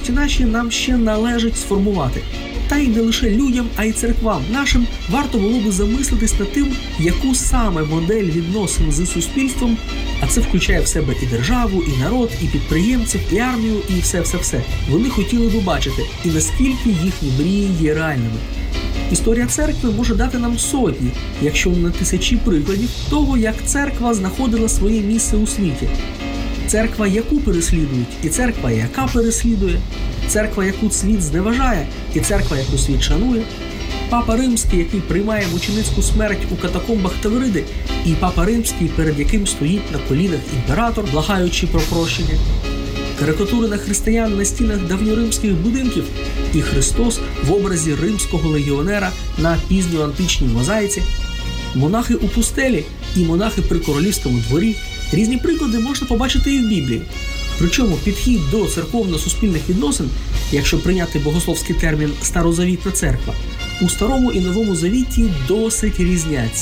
свідомості нашій нам ще належить сформувати. Та й не лише людям, а й церквам нашим варто було би замислитись над тим, яку саме модель відносин з суспільством, а це включає в себе і державу, і народ, і підприємців, і армію, і все-все-все, вони хотіли би бачити, і наскільки їхні мрії є реальними. Історія церкви може дати нам сотні, якщо не тисячі прикладів того, як церква знаходила своє місце у світі. Церква, яку переслідують, і церква, яка переслідує, церква, яку світ зневажає, і церква, яку світ шанує, Папа Римський, який приймає мученицьку смерть у катакомбах Тавериди, і Папа Римський, перед яким стоїть на колінах імператор, благаючи про прощення, карикатури на християн на стінах давньоримських будинків і Христос в образі римського легіонера на пізньоантичній мозаїці, монахи у пустелі і монахи при королівському дворі. Різні приклади можна побачити і в Біблії. Причому підхід до церковно-суспільних відносин, якщо прийняти богословський термін «старозавітна церква», у Старому і Новому Завіті досить різняться.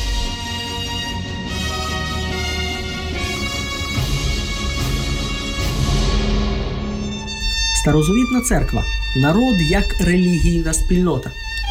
Старозавітна церква – народ як релігійна спільнота.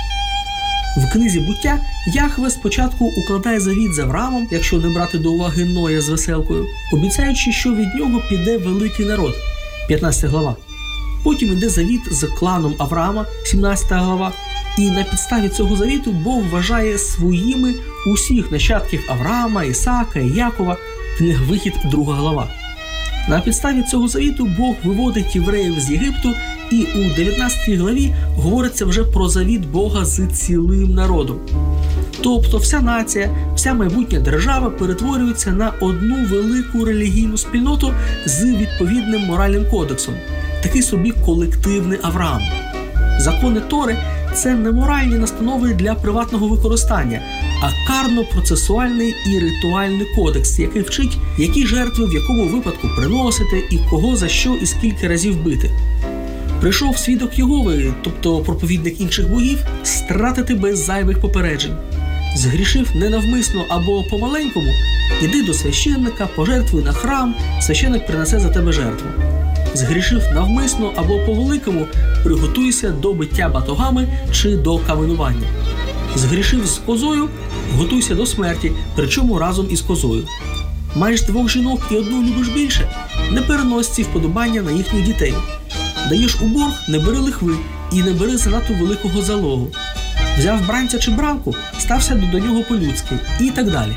В книзі «Буття» Яхве спочатку укладає завіт з Авраамом, якщо не брати до уваги Ноя з веселкою, обіцяючи, що від нього піде великий народ, 15 глава. Потім іде завіт з кланом Авраама, 17 глава, і на підставі цього завіту Бог вважає своїми усіх нащадків Авраама, Ісаака і Якова, книга Вихід, 2 глава. На підставі цього завіту Бог виводить євреїв з Єгипту, і у 19 главі говориться вже про завіт Бога з цілим народом. Тобто вся нація, вся майбутня держава перетворюється на одну велику релігійну спільноту з відповідним моральним кодексом, такий собі колективний Авраам. Закони Тори – це не моральні настанови для приватного використання, а карно-процесуальний і ритуальний кодекс, який вчить, які жертви в якому випадку приносити і кого за що і скільки разів бити. Прийшов свідок Єгови, тобто проповідник інших богів, стратити без зайвих попереджень. Згрішив ненавмисно або по-маленькому, іди до священника, пожертвуй на храм, священник принесе за тебе жертву. Згрішив навмисно або по-великому, приготуйся до биття батогами чи до каменування. Згрішив з козою, готуйся до смерті, причому разом із козою. Маєш 2 жінок і одну любиш більше, не перенось ці вподобання на їхніх дітей. Даєш у борг, не бери лихви і не бери занадто великого залогу. Взяв бранця чи бранку, стався до нього по-людськи і так далі.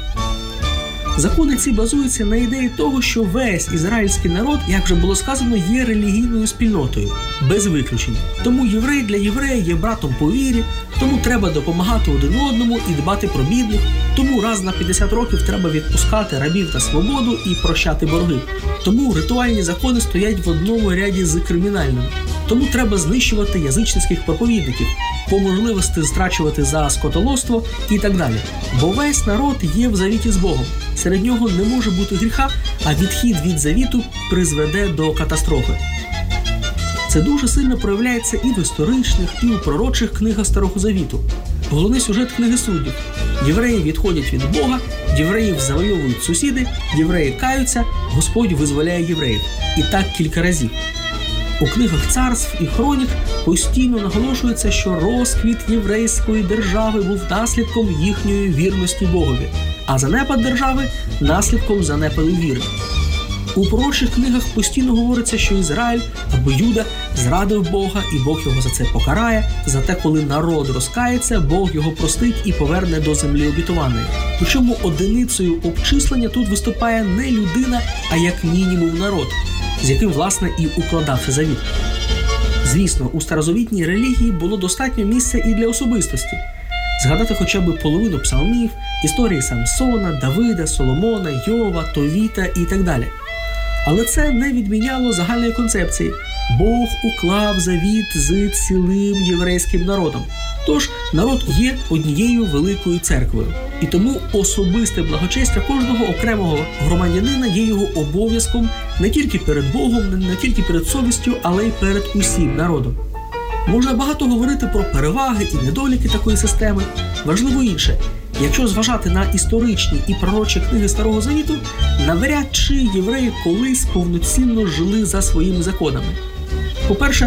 Закони ці базуються на ідеї того, що весь ізраїльський народ, як вже було сказано, є релігійною спільнотою, без виключень. Тому єврей для єврея є братом по вірі, тому треба допомагати один одному і дбати про бідних, тому раз на 50 років треба відпускати рабів на свободу і прощати борги. Тому ритуальні закони стоять в одному ряді з кримінальними. Тому треба знищувати язичницьких проповідників, по можливості страчувати за скотолоство і так далі. Бо весь народ є в завіті з Богом. Серед нього не може бути гріха, а відхід від завіту призведе до катастрофи. Це дуже сильно проявляється і в історичних, і у пророчих книгах Старого Завіту. Головний сюжет книги Суддів. Євреї відходять від Бога, євреїв завойовують сусіди, євреї каються, Господь визволяє євреїв. І так кілька разів. У книгах царств і хронік постійно наголошується, що розквіт єврейської держави був наслідком їхньої вірності Богові, а занепад держави – наслідком занепаду віри. У пророчих книгах постійно говориться, що Ізраїль або Юда зрадив Бога, і Бог його за це покарає, зате коли народ розкається, Бог його простить і поверне до землі обітованої. Причому одиницею обчислення тут виступає не людина, а як мінімум народ, з яким, власне, і укладався завіт. Звісно, у старозавітній релігії було достатньо місця і для особистості. Згадати хоча б половину псалмів, історії Самсона, Давида, Соломона, Йова, Товіта і так далі. Але це не відміняло загальної концепції. Бог уклав завіт з цілим єврейським народом. Тож, народ є однією великою церквою. І тому особисте благочестя кожного окремого громадянина є його обов'язком не тільки перед Богом, не тільки перед совістю, але й перед усім народом. Можна багато говорити про переваги і недоліки такої системи. Важливо інше. Якщо зважати на історичні і пророчі книги Старого Завіту, навряд чи євреї колись повноцінно жили за своїми законами. По-перше,